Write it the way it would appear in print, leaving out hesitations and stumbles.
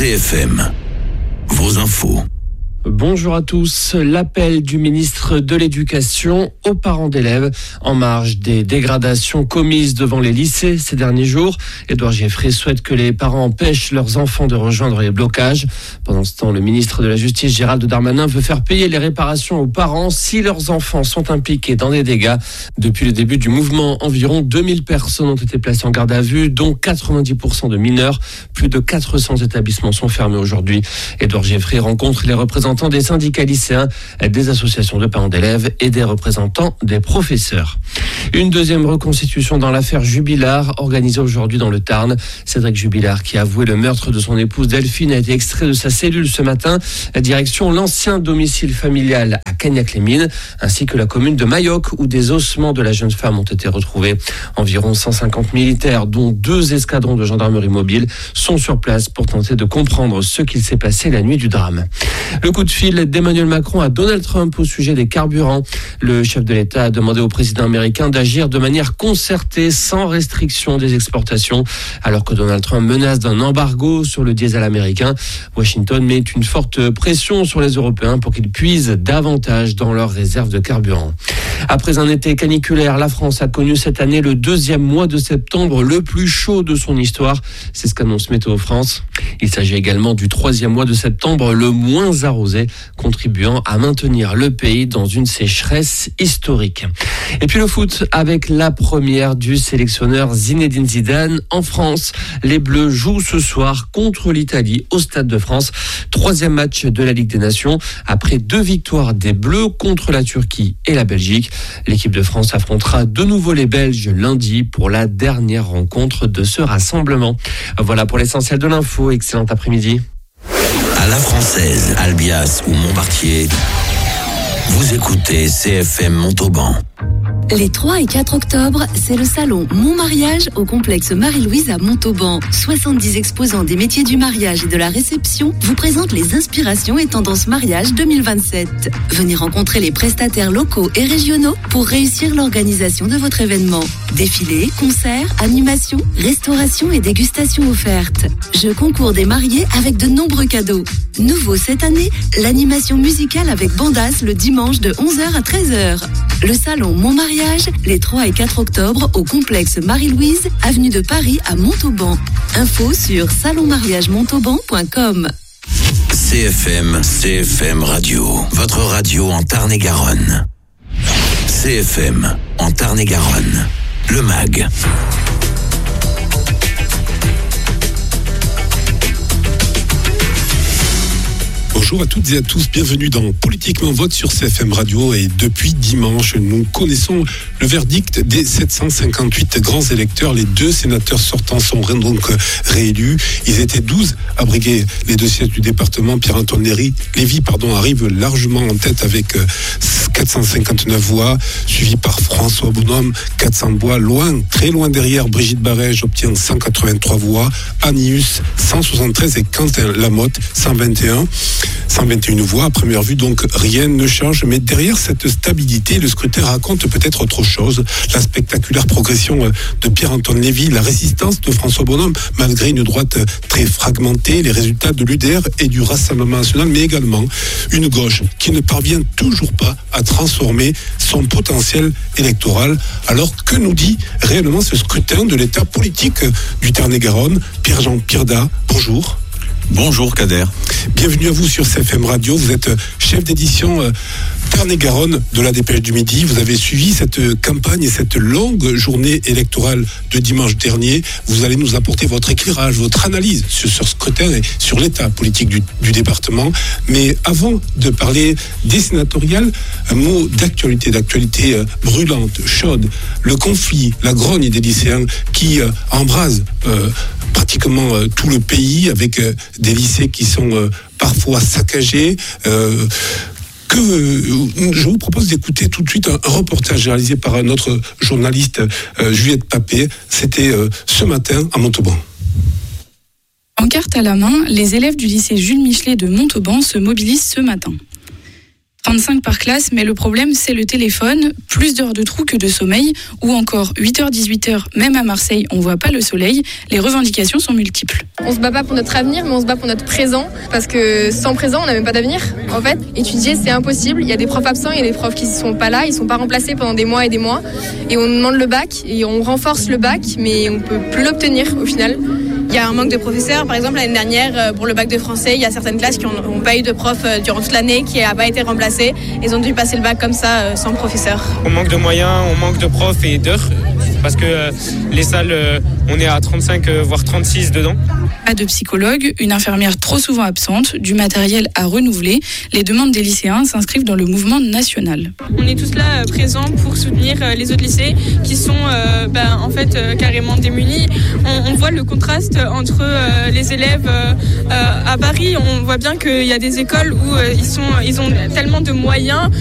CFM, vos infos. Bonjour à tous. L'appel du ministre de l'Éducation aux parents d'élèves en marge des dégradations commises devant les lycées ces derniers jours. Édouard Gieffrey souhaite que les parents empêchent leurs enfants de rejoindre les blocages. Pendant ce temps, le ministre de la Justice, Gérald Darmanin, veut faire payer les réparations aux parents si leurs enfants sont impliqués dans des dégâts. Depuis le début du mouvement, environ 2000 personnes ont été placées en garde à vue, dont 90% de mineurs. Plus de 400 établissements sont fermés aujourd'hui. Édouard Gieffrey rencontre les représentants des syndicats lycéens, des associations de parents d'élèves et des représentants des professeurs. Une deuxième reconstitution dans l'affaire Jubilard, organisée aujourd'hui dans le Tarn. Cédric Jubilard, qui a avoué le meurtre de son épouse Delphine, a été extrait de sa cellule ce matin. Direction l'ancien domicile familial à Cagnac-les-Mines, ainsi que la commune de Mayoc, où des ossements de la jeune femme ont été retrouvés. Environ 150 militaires, dont 2 escadrons de gendarmerie mobile, sont sur place pour tenter de comprendre ce qu'il s'est passé la nuit du drame. Le coup de fil d'Emmanuel Macron à Donald Trump au sujet des carburants. Le chef de l'État a demandé au président américain d'agir de manière concertée, sans restriction des exportations. Alors que Donald Trump menace d'un embargo sur le diesel américain, Washington met une forte pression sur les Européens pour qu'ils puisent davantage dans leurs réserves de carburant. Après un été caniculaire, la France a connu cette année le 2e mois de septembre le plus chaud de son histoire. C'est ce qu'annonce Météo France. Il s'agit également du 3e mois de septembre le moins arrosé, contribuant à maintenir le pays dans une sécheresse historique. Et puis le foot, avec la première du sélectionneur Zinedine Zidane en France. Les Bleus jouent ce soir contre l'Italie au Stade de France. 3e match de la Ligue des Nations, après 2 victoires des Bleus contre la Turquie et la Belgique. L'équipe de France affrontera de nouveau les Belges lundi pour la dernière rencontre de ce rassemblement. Voilà pour l'essentiel de l'info. Excellent après-midi. À la Française, Albias ou Montmartier, vous écoutez CFM Montauban. Les 3 et 4 octobre, c'est le salon Mon Mariage au complexe Marie-Louise à Montauban. 70 exposants des métiers du mariage et de la réception vous présentent les inspirations et tendances mariage 2027. Venez rencontrer les prestataires locaux et régionaux pour réussir l'organisation de votre événement. Défilés, concerts, animations, restauration et dégustations offertes. Jeux concours des mariés avec de nombreux cadeaux. Nouveau cette année, l'animation musicale avec Bandas le dimanche de 11h à 13h. Le salon Mon Mariage, les 3 et 4 octobre au complexe Marie-Louise, avenue de Paris à Montauban. Info sur salonmariagemontauban.com. CFM Radio, votre radio en Tarn-et-Garonne. CFM en Tarn-et-Garonne, le MAG. Bonjour à toutes et à tous, bienvenue dans Politiquement Vote sur CFM Radio. Et depuis dimanche, nous connaissons le verdict des 758 grands électeurs. Les 2 sénateurs sortants sont donc réélus. Ils étaient 12 à briguer les 2 sièges du département. Pierre-Antoine Lévy arrive largement en tête avec 459 voix, suivi par François Bonhomme, 400 voix. Très loin derrière, Brigitte Barège obtient 183 voix, Annius 173 et Quentin Lamotte 121 voix. À première vue, donc, rien ne change. Mais derrière cette stabilité, le scrutin raconte peut-être autre chose. La spectaculaire progression de Pierre-Antoine Lévy, la résistance de François Bonhomme, malgré une droite très fragmentée, les résultats de l'UDR et du Rassemblement national, mais également une gauche qui ne parvient toujours pas à transformer son potentiel électoral. Alors, que nous dit réellement ce scrutin de l'état politique du Tarn-et-Garonne? Pierre-Jean Pirda, bonjour. Bonjour Kader. Bienvenue à vous sur CFM Radio. Vous êtes chef d'édition Tarn-et-Garonne de la Dépêche du Midi. Vous avez suivi cette campagne et cette longue journée électorale de dimanche dernier. Vous allez nous apporter votre éclairage, votre analyse sur ce scrutin et sur l'état politique du département. Mais avant de parler des sénatoriales, un mot d'actualité brûlante, chaude. Le conflit, la grogne des lycéens qui embrase pratiquement tout le pays, avec des lycées qui sont parfois saccagés. Je vous propose d'écouter tout de suite un reportage réalisé par notre journaliste Juliette Papé. C'était ce matin à Montauban. Pancarte à la main, les élèves du lycée Jules Michelet de Montauban se mobilisent ce matin. 25 par classe, mais le problème c'est le téléphone, plus d'heures de trou que de sommeil, ou encore 8h, 18h, même à Marseille, on voit pas le soleil. Les revendications sont multiples. On se bat pas pour notre avenir, mais on se bat pour notre présent, parce que sans présent, on n'a même pas d'avenir. En fait, étudier, c'est impossible. Il y a des profs absents, il y a des profs qui ne sont pas là, ils sont pas remplacés pendant des mois et des mois. Et on demande le bac, et on renforce le bac, mais on peut plus l'obtenir au final. Il y a un manque de professeurs. Par exemple, l'année dernière, pour le bac de français, il y a certaines classes qui n'ont pas eu de prof durant toute l'année, qui n'a pas été remplacée. Ils ont dû passer le bac comme ça, sans professeur. On manque de moyens, on manque de profs et d'heures, parce que les salles, on est à 35, voire 36 dedans. Pas de psychologue, une infirmière trop souvent absente, du matériel à renouveler. Les demandes des lycéens s'inscrivent dans le mouvement national. On est tous là présents pour soutenir les autres lycées qui sont en fait carrément démunis. On voit le contraste entre les élèves à Paris. On voit bien qu'il y a des écoles où ils ont tellement de moyens